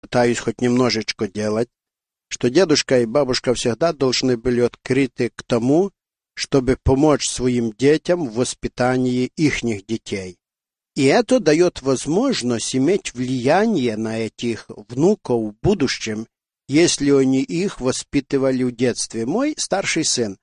пытаюсь хоть немножечко делать, что дедушка и бабушка всегда должны были открыты к тому, чтобы помочь своим детям в воспитании ихних детей. И это дает возможность иметь влияние на этих внуков в будущем, если они их воспитывали в детстве. Мой старший сын,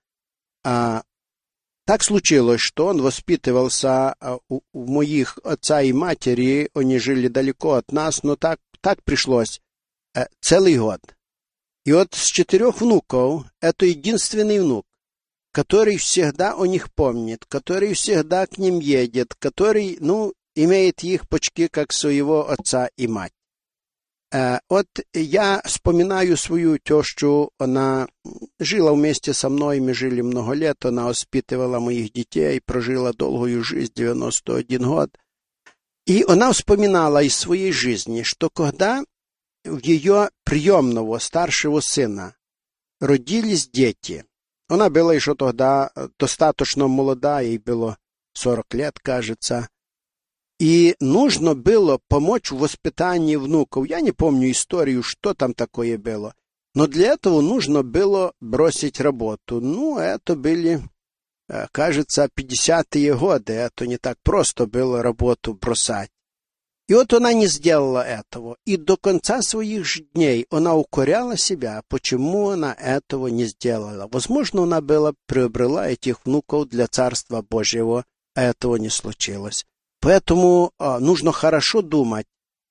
так случилось, что он воспитывался у моих отца и матери, они жили далеко от нас, но так пришлось целый год. И вот с 4 внуков, это единственный внук, который всегда о них помнит, который всегда к ним едет, который, имеет их почти как своего отца и мать. Вот я вспоминаю свою тещу, она жила вместе со мной, мы жили много лет, она воспитывала моих детей, прожила долгую жизнь, 91 год. И она вспоминала из своей жизни, что когда в ее приемного старшего сына родились дети, она была еще тогда достаточно молода, ей было 40 лет, кажется, и нужно было помочь в воспитании внуков. Я не помню историю, что там такое было, но для этого нужно было бросить работу. Это были, кажется, 50-е годы, это не так просто было работу бросать. И вот она не сделала этого, и до конца своих дней она укоряла себя, почему она этого не сделала. Возможно, она приобрела этих внуков для Царства Божьего, а этого не случилось. Поэтому нужно хорошо думать,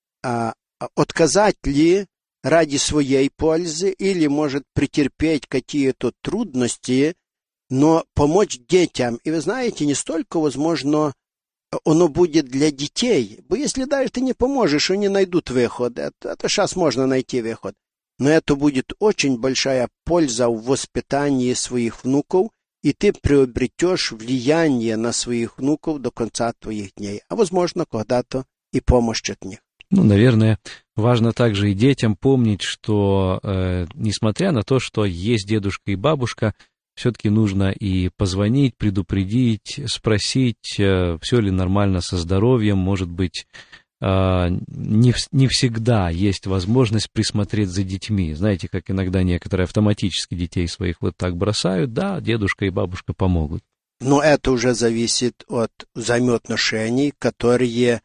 отказать ли ради своей пользы или, может, претерпеть какие-то трудности, но помочь детям. И вы знаете, не столько, возможно, оно будет для детей, бо если даже ты не поможешь, они найдут выход. Это сейчас можно найти выход. Но это будет очень большая польза в воспитании своих внуков, и ты приобретешь влияние на своих внуков до конца твоих дней. А возможно, когда-то и помощь от них. Наверное, важно также и детям помнить, что, несмотря на то, что есть дедушка и бабушка, все-таки нужно и позвонить, предупредить, спросить, все ли нормально со здоровьем. Может быть, не всегда есть возможность присмотреть за детьми. Знаете, как иногда некоторые автоматически детей своих вот так бросают. Да, дедушка и бабушка помогут. Но это уже зависит от взаимоотношений, которые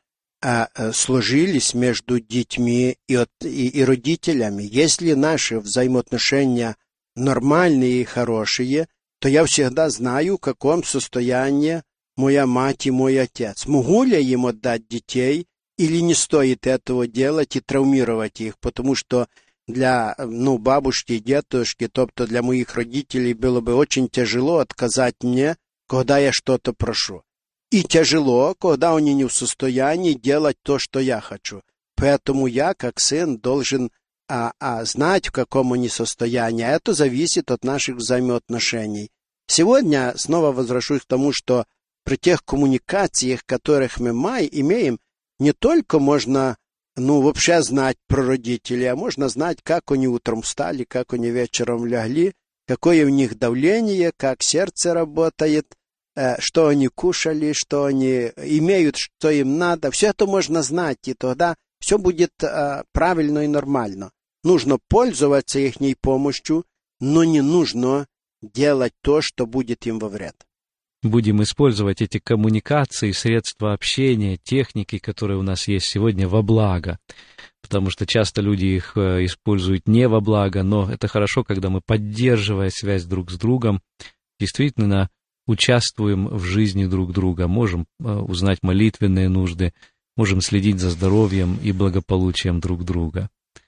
сложились между детьми и родителями. Если наши взаимоотношения нормальные и хорошие, то я всегда знаю, в каком состоянии моя мать и мой отец. Могу ли я им отдать детей, или не стоит этого делать и травмировать их, потому что для бабушки и дедушки, тобто для моих родителей, было бы очень тяжело отказать мне, когда я что-то прошу. И тяжело, когда они не в состоянии делать то, что я хочу. Поэтому я, как сын, должен знать, в каком они состоянии. Это зависит от наших взаимоотношений. Сегодня снова возвращусь к тому, что при тех коммуникациях, которых мы имеем, не только можно, вообще знать про родителей, а можно знать, как они утром встали, как они вечером лягли, какое у них давление, как сердце работает, что они кушали, что они имеют, что им надо. Все это можно знать, и тогда все будет правильно и нормально. Нужно пользоваться их помощью, но не нужно делать то, что будет им во вред. Будем использовать эти коммуникации, средства общения, техники, которые у нас есть сегодня, во благо. Потому что часто люди их используют не во благо, но это хорошо, когда мы, поддерживая связь друг с другом, действительно участвуем в жизни друг друга, можем узнать молитвенные нужды, можем следить за здоровьем и благополучием друг друга.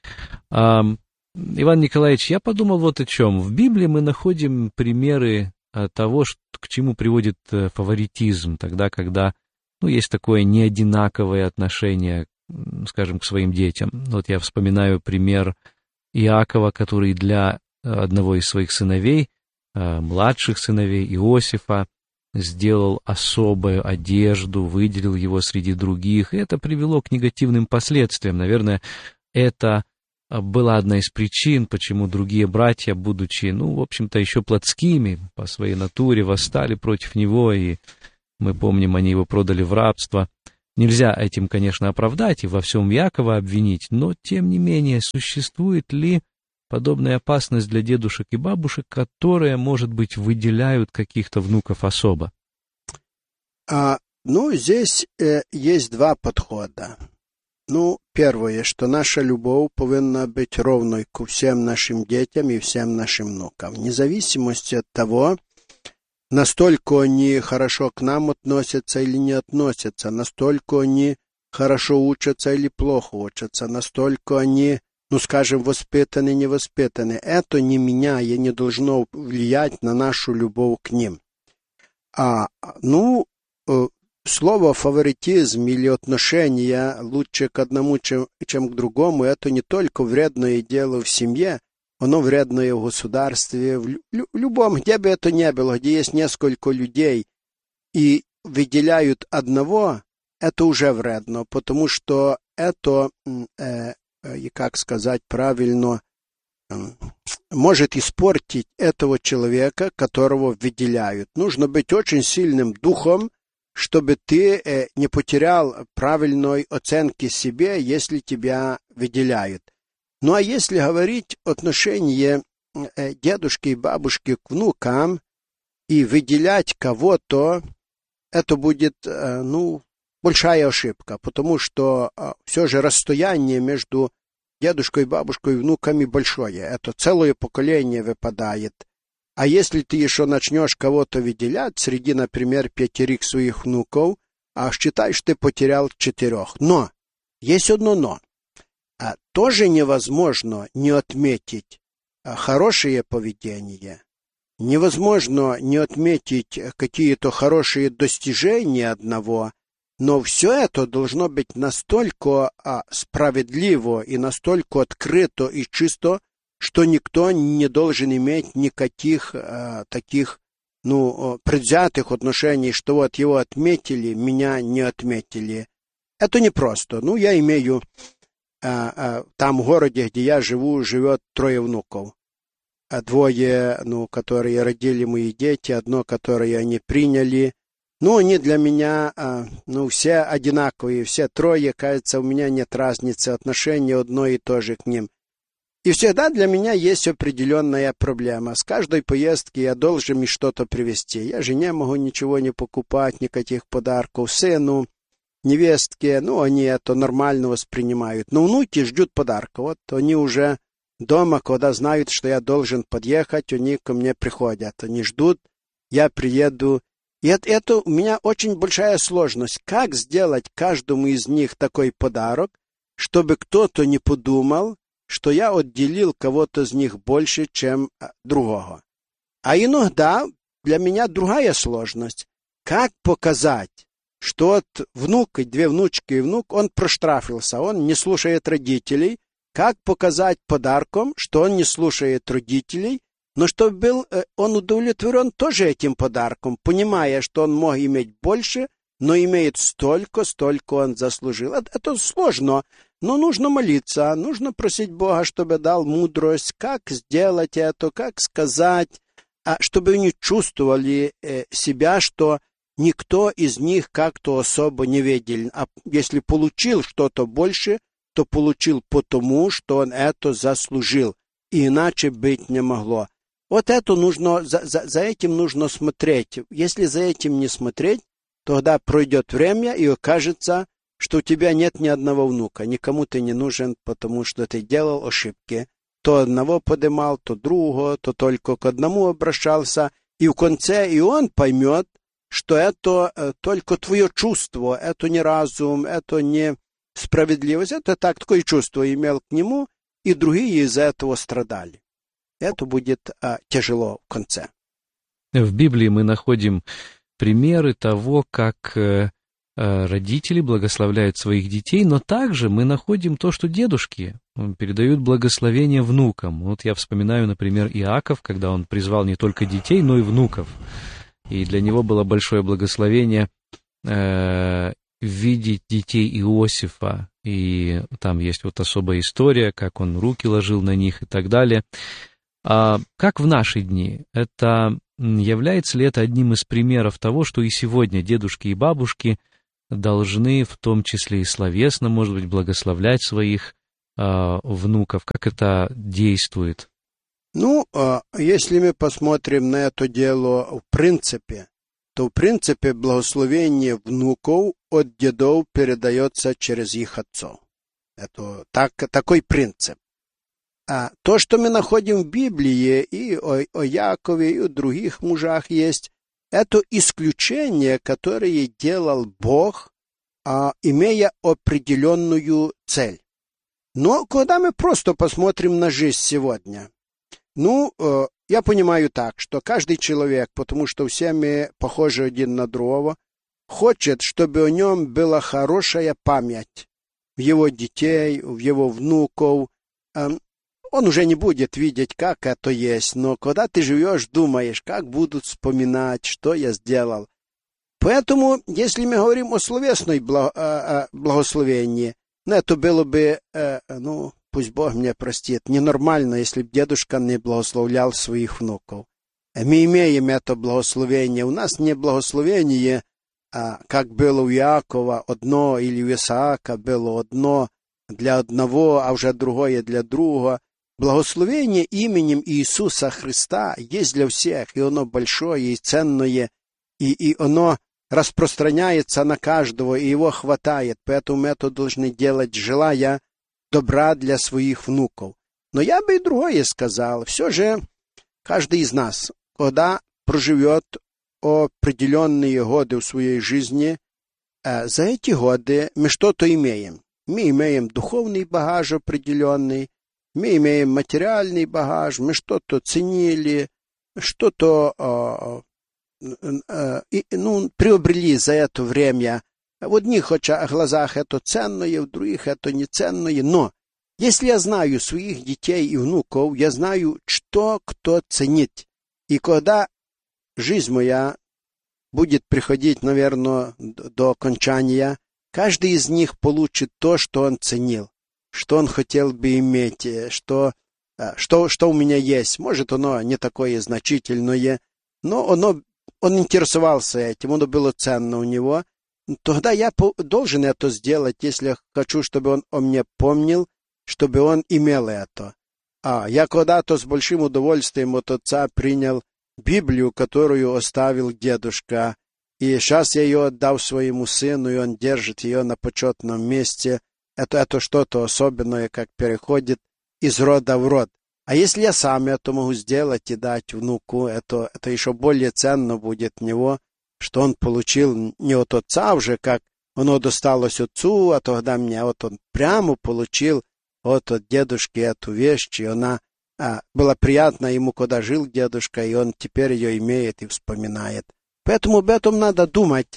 Иван Николаевич, я подумал вот о чем. В Библии мы находим примеры того, к чему приводит фаворитизм, тогда, когда есть такое неодинаковое отношение, скажем, к своим детям. Вот я вспоминаю пример Иакова, который для одного из своих сыновей, младших сыновей Иосифа, сделал особую одежду, выделил его среди других, и это привело к негативным последствиям. Наверное, это была одна из причин, почему другие братья, будучи, в общем-то, еще плотскими по своей натуре, восстали против него, и мы помним, они его продали в рабство. Нельзя этим, конечно, оправдать и во всем Якова обвинить, но, тем не менее, существует ли подобная опасность для дедушек и бабушек, которые, может быть, выделяют каких-то внуков особо? Здесь есть два подхода. Первое, что наша любовь повинна быть ровной ко всем нашим детям и всем нашим внукам, вне зависимости от того, настолько они хорошо к нам относятся или не относятся, настолько они хорошо учатся или плохо учатся, настолько они, воспитаны, не воспитаны. Это не меняет, не должно влиять на нашу любовь к ним. Слово фаворитизм или отношение лучше к одному, чем к другому, это не только вредное дело в семье, оно вредное в государстве, в любом, где бы это ни было, где есть несколько людей и выделяют одного, это уже вредно, потому что это, как сказать правильно, может испортить этого человека, которого выделяют. Нужно быть очень сильным духом, чтобы ты не потерял правильной оценки себе, если тебя выделяют. А если говорить отношение дедушки и бабушки к внукам и выделять кого-то, это будет, большая ошибка, потому что все же расстояние между дедушкой, бабушкой и внуками большое. Это целое поколение выпадает. А если ты еще начнешь кого-то выделять среди, например, 5 своих внуков, считай, что ты потерял 4. Но, есть одно но. Тоже невозможно не отметить хорошее поведение. Невозможно не отметить какие-то хорошие достижения одного, но все это должно быть настолько справедливо и настолько открыто и чисто, что никто не должен иметь никаких таких, предвзятых отношений, что вот его отметили, меня не отметили. Это непросто. Я имею, там в городе, где я живу, живет 3 внуков. 2, которые родили мои дети, 1, которое они приняли. Они для меня, все одинаковые, все 3, кажется, у меня нет разницы, отношение одно и то же к ним. И всегда для меня есть определенная проблема. С каждой поездки я должен им что-то привезти. Я жене могу ничего не покупать, никаких подарков. Сыну, невестке, они это нормально воспринимают. Но внуки ждут подарка. Вот они уже дома, когда знают, что я должен подъехать, они ко мне приходят. Они ждут, я приеду. И это у меня очень большая сложность. Как сделать каждому из них такой подарок, чтобы кто-то не подумал, что я отделил кого-то из них больше, чем другого. А иногда для меня другая сложность. Как показать, что внук, 2 внучки и внук, он проштрафился, он не слушает родителей. Как показать подарком, что он не слушает родителей, но чтобы был он удовлетворен тоже этим подарком, понимая, что он мог иметь больше, но имеет столько, сколько он заслужил. Это сложно, но нужно молиться, нужно просить Бога, чтобы дал мудрость, как сделать это, как сказать, чтобы они чувствовали себя, что никто из них как-то особо не видел. А если получил что-то больше, то получил потому, что он это заслужил, и иначе быть не могло. Вот это нужно, за этим нужно смотреть. Если за этим не смотреть, тогда пройдет время, и окажется, что у тебя нет ни одного внука, никому ты не нужен, потому что ты делал ошибки. То одного подымал, то другого, то только к одному обращался, и в конце и он поймет, что это только твое чувство, это не разум, это не справедливость, это такое чувство имел к нему, и другие из-за этого страдали. Это будет тяжело в конце. В Библии мы находим примеры того, как родители благословляют своих детей, но также мы находим то, что дедушки передают благословение внукам. Вот я вспоминаю, например, Иаков, когда он призвал не только детей, но и внуков. И для него было большое благословение видеть детей Иосифа. И там есть вот особая история, как он руки ложил на них и так далее. А как в наши дни? Является ли это одним из примеров того, что и сегодня дедушки и бабушки должны в том числе и словесно, может быть, благословлять своих внуков? Как это действует? Ну, если мы посмотрим на это дело в принципе, то в принципе благословение внуков от дедов передается через их отцов. Это такой принцип. А то, что мы находим в Библии и о Якове, и о других мужах есть, это исключение, которое делал Бог, имея определенную цель. Но когда мы просто посмотрим на жизнь сегодня, я понимаю так, что каждый человек, потому что все мы похожи один на другого, хочет, чтобы о нем была хорошая память в его детей, в его внуков. Он уже не будет видеть, как это есть, но когда ты живешь, думаешь, как будут вспоминать, что я сделал. Поэтому, если мы говорим о словесной благословении, это было бы, пусть Бог меня простит, ненормально, если бы дедушка не благословлял своих внуков. Мы имеем это благословение. У нас не благословение, как было у Иакова одно, или у Исаака было одно для одного, а уже другое для другого. Благословение именем Иисуса Христа есть для всех, и оно большое и ценное, и оно распространяется на каждого, и его хватает. Поэтому мы это должны делать, желая добра для своих внуков. Но я бы и другое сказал. Все же каждый из нас, когда проживет определенные годы в своей жизни, за эти годы мы что-то имеем. Мы имеем духовный багаж определенный, мы имеем материальный багаж, мы что-то ценили, что-то приобрели за это время. В одних глазах это ценное, в других это не ценное. Но если я знаю своих детей и внуков, я знаю, что кто ценит. И когда жизнь моя будет приходить, наверное, до окончания, каждый из них получит то, что он ценил, что он хотел бы иметь, что у меня есть. Может, оно не такое значительное, но он интересовался этим, оно было ценно у него. Тогда я должен это сделать, если я хочу, чтобы он о мне помнил, чтобы он имел это. Я когда-то с большим удовольствием от отца принял Библию, которую оставил дедушка, и сейчас я ее отдал своему сыну, и он держит ее на почетном месте. Это что-то особенное, как переходит из рода в род. А если я сам это могу сделать и дать внуку, это еще более ценно будет него, что он получил не от отца уже, как оно досталось отцу, а тогда мне он прямо получил от дедушки эту вещь, и она была приятна ему, когда жил дедушка, и он теперь ее имеет и вспоминает. Поэтому об этом надо думать,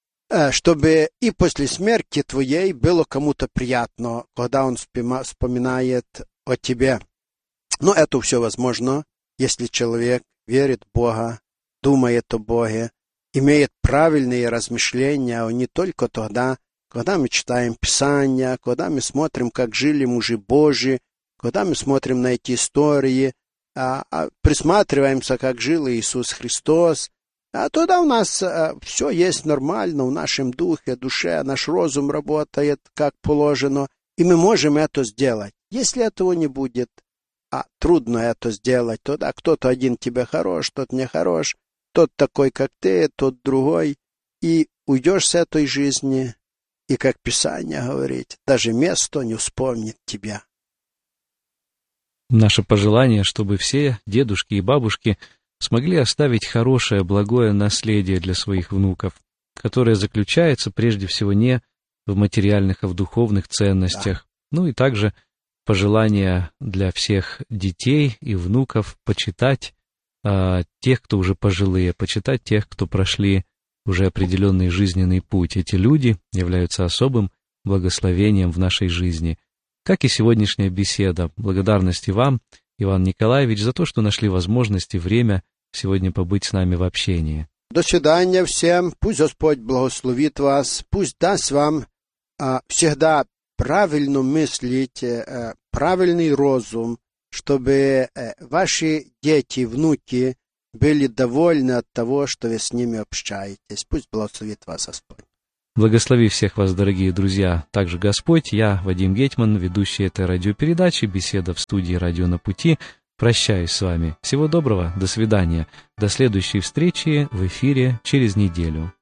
чтобы и после смерти твоей было кому-то приятно, когда он вспоминает о тебе. Но это все возможно, если человек верит в Бога, думает о Боге, имеет правильные размышления, а не только тогда, когда мы читаем Писания, когда мы смотрим, как жили мужи Божьи, когда мы смотрим на эти истории, присматриваемся, как жил Иисус Христос, тогда у нас все есть нормально, в нашем духе, душе, наш разум работает как положено, и мы можем это сделать. Если этого не будет, трудно это сделать, тогда кто-то один тебе хорош, тот не хорош, тот такой, как ты, тот другой, и уйдешь с этой жизни, и, как Писание говорит, даже место не вспомнит тебя. Наше пожелание, чтобы все дедушки и бабушки смогли оставить хорошее, благое наследие для своих внуков, которое заключается прежде всего не в материальных, а в духовных ценностях. Да. И также пожелание для всех детей и внуков почитать тех, кто уже пожилые, почитать тех, кто прошли уже определенный жизненный путь. Эти люди являются особым благословением в нашей жизни. Как и сегодняшняя беседа. Благодарности вам, Иван Николаевич, за то, что нашли возможность и время сегодня побыть с нами в общении. До свидания всем. Пусть Господь благословит вас. Пусть даст вам всегда правильно мыслить, правильный разум, чтобы ваши дети, внуки были довольны от того, что вы с ними общаетесь. Пусть благословит вас Господь. Благослови всех вас, дорогие друзья, также Господь. Я, Вадим Гетман, ведущий этой радиопередачи «Беседа в студии «Радио на пути». Прощаюсь с вами. Всего доброго, до свидания. До следующей встречи в эфире через неделю.